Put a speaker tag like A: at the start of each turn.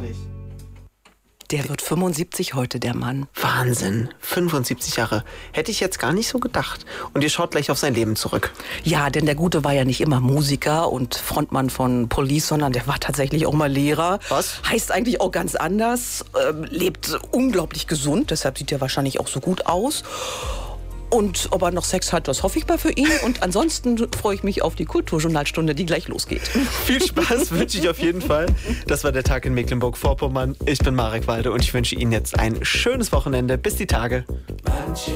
A: ehrlich.
B: Der wird 75 heute, der Mann.
A: Wahnsinn, 75 Jahre. Hätte ich jetzt gar nicht so gedacht. Und ihr schaut gleich auf sein Leben zurück.
B: Ja, denn der Gute war ja nicht immer Musiker und Frontmann von Police, sondern der war tatsächlich auch mal Lehrer.
A: Was?
B: Heißt eigentlich auch ganz anders, lebt unglaublich gesund, deshalb sieht er wahrscheinlich auch so gut aus. Und ob er noch Sex hat, das hoffe ich mal für ihn. Und ansonsten freue ich mich auf die Kulturjournalstunde, die gleich losgeht.
A: Viel Spaß wünsche ich auf jeden Fall. Das war der Tag in Mecklenburg-Vorpommern. Ich bin Marek Walde und ich wünsche Ihnen jetzt ein schönes Wochenende. Bis die Tage.